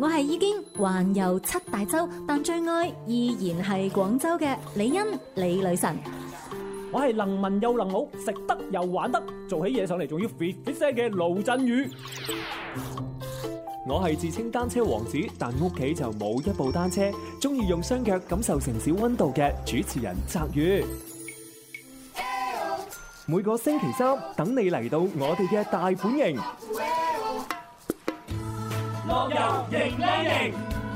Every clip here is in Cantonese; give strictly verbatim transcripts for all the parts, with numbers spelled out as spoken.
我係已經環遊七大洲，但最愛依然係廣州嘅李欣李女神。 我係能文又能武，食得又玩得，做起嘢上嚟仲要 fit fit 聲嘅盧振宇。 我係自稱單車王子，但屋企就冇一部單車，中意用雙腳感受城市溫度嘅主持人澤宇。每個星期三等你嚟到我哋嘅大本營， 樂遊型靚型。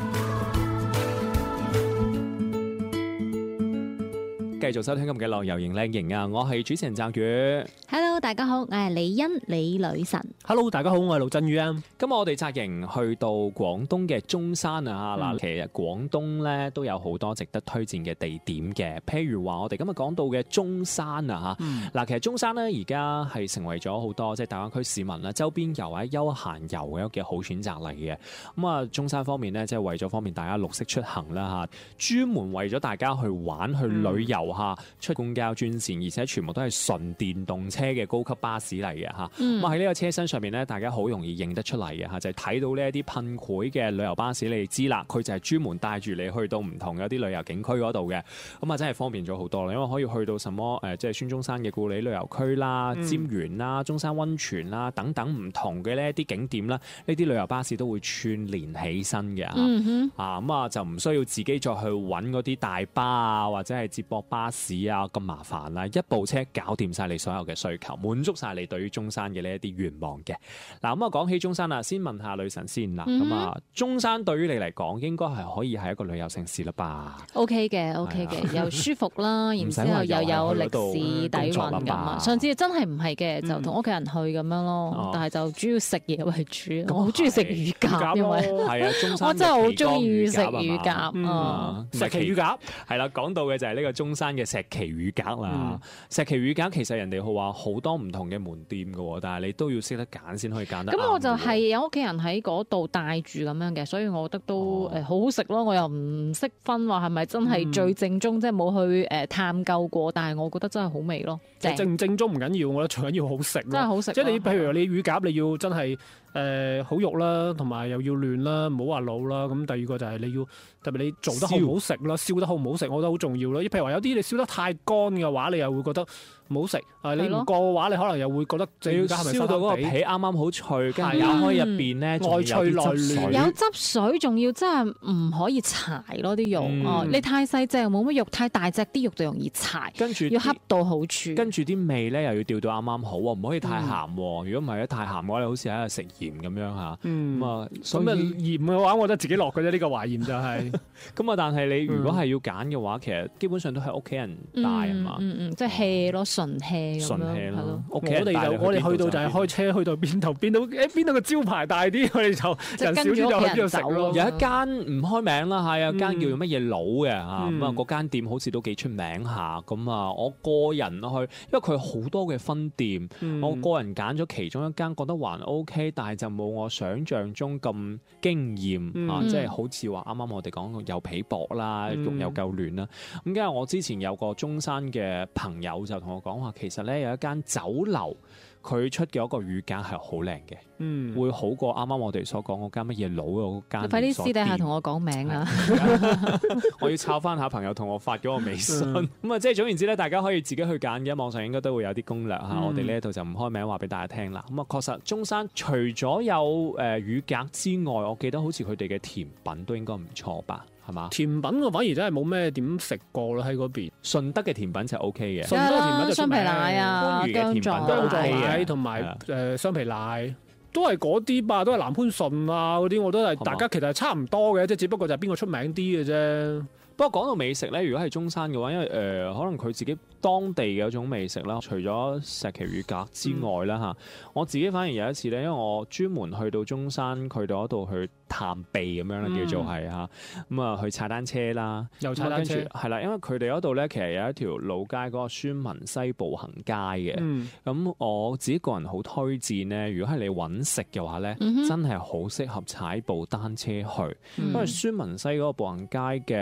繼續收聽今日嘅樂遊型靚型啊！我係主持人澤宇。 Hello， 大家好，我係李欣李女神。 Hello， 大家好，我係盧振宇啊。 今日我哋紮營去到廣東嘅中山啊！嗱、嗯，其實廣東咧都有好多值得推薦嘅地點嘅，譬如話我哋今日講到嘅中山啊嚇。嗱、嗯，其實中山咧而家係成為咗好多即係大灣區市民啦，周邊遊或者休閒遊嘅一個好選擇嚟嘅。咁啊，中山方面咧，即係為咗方便大家綠色出行啦嚇，專門為咗大家去玩去旅遊嚇，出公交專線，而且全部都係純電動車嘅高級巴士嚟嘅嚇。咁喺呢個車身上面咧，大家好容易認得出嚟嘅嚇，就係、是、睇到呢一啲噴繪嘅旅遊巴士，你哋知啦，佢就係專門帶住你去到唔同嘅啲旅遊景區嗰度嘅。咁啊，真係方便咗好多啦，因為可以去到什麼誒，即係孫中山嘅故里旅遊區啦、嗯、尖園啦、中山溫泉啦等等唔同嘅呢一啲景點啦，呢啲旅遊巴士都會串連起身嘅嚇。嗯、哼啊，咁啊就唔需要自己再去揾嗰啲大巴啊，或者係接駁巴士啊咁麻煩啦，一部車搞掂晒你所有嘅需求，滿足晒你對於中山嘅呢一啲願望嘅。嗱，咁啊講起中山啊，先問下女神先啦。咁、嗯、啊，中山對於你嚟講，應該係可以係一個旅遊城市啦吧 ？OK 嘅 ，OK 嘅，又舒服啦，然之後又有歷史底蘊咁啊。上次真係唔係嘅，就同屋企人去咁樣咯，嗯、但係就主要食嘢為主。我好中意食乳鴿，因為係啊，中山我真係好中意食乳鴿啊！ 石岐乳鴿係啦，講到嘅就係呢個中山嘅石岐乳鴿啦。嗯、石岐乳鴿其實人哋話好多唔同嘅門店㗎，但係你都要識得揀先可以揀得。 咁我就係有屋企人喺嗰度帶住咁樣嘅，所以我覺得都誒好好食咯。我又唔識分話係咪真係最正宗，嗯、即係冇去誒探究過，但係我覺得真係好味咯。 正唔正宗唔緊要，我覺得最緊要好食。 真係好食。即係你譬如你乳鴿，你要真係誒好肉啦，同埋又要嫩啦，唔好話老啦。咁第二個就係你要特別你做得好唔好食啦，燒得好唔好食，我覺得好重要咯。譬如話有啲你燒得太乾嘅話，你又會覺覺得唔好食，啊你唔過嘅話，你可能又會覺得你要燒到嗰個皮啱啱好脆，跟住咬開入邊咧，外脆內嫩， 有汁水，仲要真係唔可以柴咯啲肉，哦、嗯，你太細隻冇乜肉，太大隻啲肉就容易柴，跟住要恰到好處， 跟住啲味咧又要調到啱啱好，唔可以太鹹，嗯、如果唔係咧太鹹嘅話，你好似喺度食鹽咁樣嚇，咁啊，咁啊鹽嘅話，我覺得自己落嘅啫，呢個華鹽就係， 咁啊，但係你如果係要揀嘅話，其實基本上都係屋企人帶啊嘛， 嗯嗯，即係 hea 咯。純 hea 咁樣，係咯。 我哋就我哋去到就係開車去到邊頭邊度，誒邊度個招牌大啲，我哋就人少啲就去邊度食咯。 有一間唔開名啦，係有間叫做乜嘢佬嘅嚇，咁啊嗰間店好似都幾出名下。咁啊，我個人去，因為佢好多嘅分店，嗯、我個人揀咗其中一間，覺得還 OK，但係就冇我想象中咁驚豔、嗯、啊！即係好似話啱啱我哋講又皮薄啦，肉又夠嫩啦。咁因為我之前有個中山嘅朋友就同我講話，其實咧有一間酒樓，佢出嘅一個乳鴿係好靚嘅，嗯，會好過啱啱我哋所講嗰間乜嘢佬嗰間。 快啲私底下同我講名啊！ 我要抄翻下朋友同我發咗個微信。咁啊、嗯，即係總言之咧，大家可以自己去揀嘅，網上應該都會有啲攻略嚇。嗯、我哋呢一度就唔開名話俾大家聽啦。咁啊，確實中山除咗有誒乳鴿之外，我記得好似佢哋嘅甜品都應該唔錯吧？係嘛？甜品我反而真係冇咩點食過啦，喺嗰邊。 順德嘅甜品就 O K 嘅， 順德甜品就雙皮奶啊、 番禺嘅甜品都 OK 嘅， 同埋誒雙皮奶都係嗰啲吧，都係南番順啊嗰啲，我都係大家其實係差唔多嘅，即係只不過就係邊個出名啲嘅啫。 不過講到美食咧，如果係中山嘅話，因為誒、呃、可能佢自己當地嘅一種美食啦，除咗石岐乳鴿之外啦嚇，嗯、我自己反而有一次咧，因為我專門去到中山，去到嗰度去探秘咁樣啦，叫做係嚇，咁啊、嗯、去踩單車啦， 又踩單車係啦，因為佢哋嗰度咧其實有一條老街嗰個孫文西步行街嘅，咁、嗯、我自己個人好推薦咧，如果係你揾食嘅話咧，嗯、哼真係好適合踩部單車去，嗯、因為孫文西嗰個步行街嘅。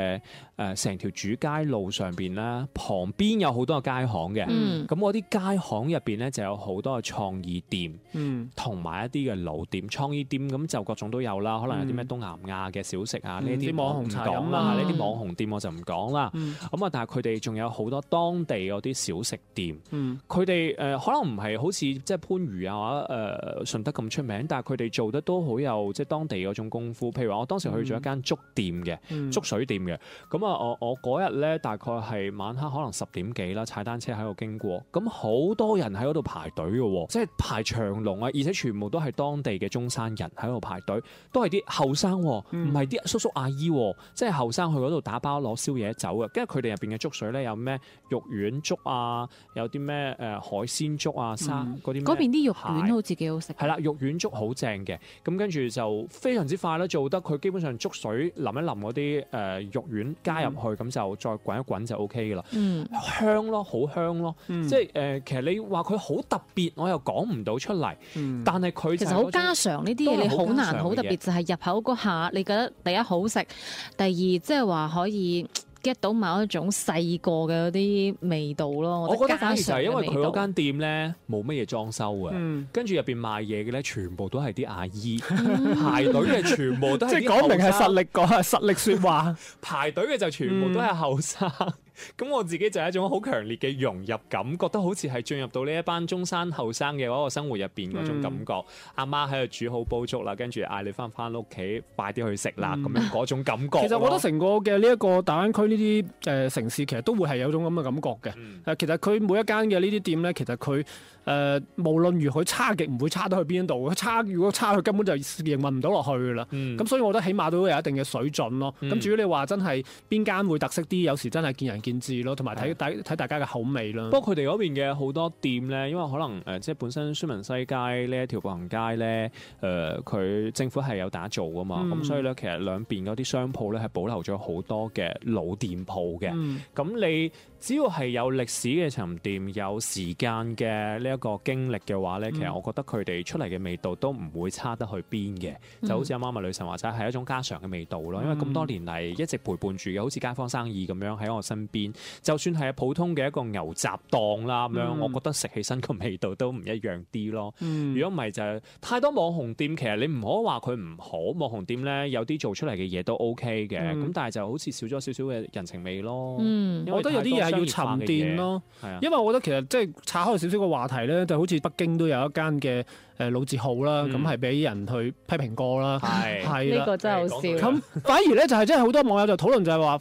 誒成條主街路上邊咧，旁邊有好多個街巷嘅。咁嗰啲街巷入邊咧就有好多嘅創意店，同埋、嗯、一啲嘅老店。創意店咁就各種都有啦，可能有啲咩東南亞嘅小食啊，呢啲、嗯、網紅茶飲啦，呢啲網紅店我就唔講啦。咁啊、嗯，但係佢哋仲有好多當地嗰啲小食店，佢哋誒可能唔係好似即係番禺啊或者誒順德咁出名，但係佢哋做得都好有即係當地嗰種功夫。譬如話，我當時去咗一間粥店嘅，嗯、粥水店嘅。咁啊，我我嗰日咧大概係晚黑可能十點幾啦，踩單車喺度經過，咁好多人喺嗰度排隊嘅喎，即係排長龍啊，而且全部都係當地嘅中山人喺度排隊，都係啲後生，唔係啲叔叔阿姨，即係後生去嗰度打包攞宵夜走嘅。跟住佢哋入邊嘅粥水咧，有咩肉丸粥啊，有啲咩誒海鮮粥啊，沙嗰啲。嗰邊啲肉丸好似幾好食。 係啦，肉丸粥好正嘅，咁跟住就非常之快啦，做得佢基本上粥水淋一淋嗰啲誒肉丸加入去，咁、嗯、就再滾一滾就 O K 噶啦。嗯，香咯，好香咯，嗯、即係誒、呃，其實你話佢好特別，我又講唔到出嚟。嗯、但係佢其實好家常呢啲嘢，你好難好特別，就係入口嗰下，你覺得第一好食，第二即係話可以 get 到某一種細個嘅嗰啲味道咯。 我覺得反而就係因為佢嗰間店咧冇乜嘢裝修嘅，嗯、跟住入邊賣嘢嘅咧全部都係啲阿姨，嗯、排隊嘅全部都係即係講明係實力講係實力説話， 排隊嘅就全部都係後生。咁我自己就係一種好強烈嘅融入感，覺得好似係進入到呢一班中山後生嘅嗰個生活入邊嗰種感覺。阿、嗯、媽喺度煮好煲粥啦，跟住嗌你翻返屋企，快啲去食啦，咁、嗯、樣嗰種感覺。 其實我覺得成個嘅呢一個大灣區呢啲誒城市，其實都會係有種咁嘅感覺嘅。誒、嗯，其實佢每一間嘅呢啲店咧，其實佢誒、呃、無論如何差極唔會差得去邊度。差如果差，佢根本就營運唔到落去噶啦。咁、嗯、所以我覺得起碼都有一定嘅水準咯。咁、嗯、至於你話真係邊間會特色啲，有時真係見仁見智咯，同埋睇睇睇大家嘅口味啦。 不過佢哋嗰邊嘅好多店咧，因為可能誒、呃、即係本身孫文西街呢一條步行街咧，誒、呃、佢政府係有打造噶嘛，咁、嗯、所以咧其實兩邊嗰啲商鋪咧係保留咗好多嘅老店鋪嘅。咁、嗯、你只要係有歷史嘅沉澱，有時間嘅呢一個經歷嘅話咧，嗯、其實我覺得佢哋出嚟嘅味道都唔會差得去邊嘅。嗯、就好似阿媽咪女神話齋係一種家常嘅味道咯。因為咁多年嚟一直陪伴住嘅，好似街坊生意咁樣喺我身邊。就算係普通嘅一個牛雜檔啦咁樣，嗯、我覺得食起身個味道都唔一樣啲咯。如果唔係就係太多網紅店，其實你唔可話佢唔好。網紅店咧有啲做出嚟嘅嘢都 OK 嘅，咁、嗯、但係就好似少咗少少嘅人情味咯。嗯、 我覺得有啲嘢係要沉澱咯。啊、因為我覺得其實即係拆開少少個話題咧，就好似北京都有一間嘅誒老字號啦，咁係俾人去批評過啦。係係啦，呢個真係好笑。咁反而咧就係真係好多網友就討論就係話